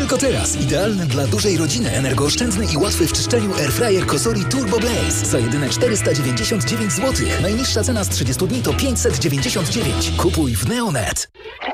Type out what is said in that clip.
Tylko teraz idealny dla dużej rodziny, energooszczędny i łatwy w czyszczeniu airfryer Cosori Turbo Blaze za jedyne 499 zł. Najniższa cena z 30 dni to 599. Kupuj w Neonet.